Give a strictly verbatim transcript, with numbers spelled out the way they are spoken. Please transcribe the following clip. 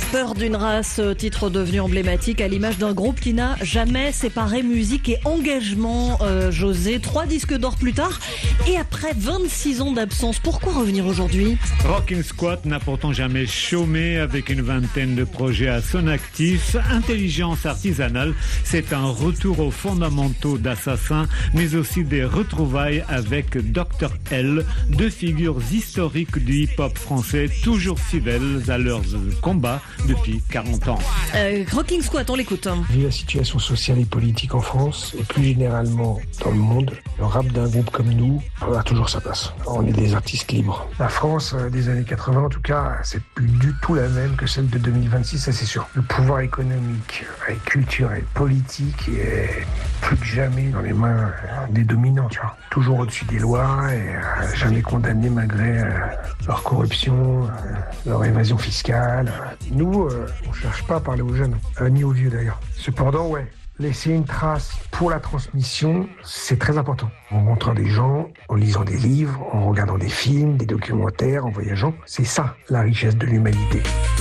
Peur d'une race, titre devenu emblématique à l'image d'un groupe qui n'a jamais séparé musique et engagement. Euh, José, trois disques d'or plus tard et après vingt-six ans d'absence, pourquoi revenir aujourd'hui? Rocking Squat n'a pourtant jamais chômé avec une vingtaine de projets à son actif. Intelligence artisanale, c'est un retour aux fondamentaux d'Assassin, mais aussi des retrouvailles avec docteur L, deux figures historiques du hip-hop français, toujours fidèles à leurs combats depuis quarante ans. Euh, Rocking Squat, on l'écoute. Vu la situation sociale et politique en France, et plus généralement dans le monde, le rap d'un groupe comme nous a toujours sa place. On est des artistes libres. La France des années quatre-vingts, en tout cas, c'est plus du tout la même que celle de deux mille vingt-six, ça c'est sûr. Le pouvoir économique et culturel, politique est plus que jamais dans les mains des dominants, tu vois. Toujours au-dessus des lois et euh, jamais condamnés malgré euh, leur corruption, euh, leur évasion fiscale. Nous, euh, on cherche pas à parler aux jeunes, euh, ni aux vieux d'ailleurs. Cependant, ouais, laisser une trace pour la transmission, c'est très important. En rencontrant des gens, en lisant des livres, en regardant des films, des documentaires, en voyageant, c'est ça la richesse de l'humanité.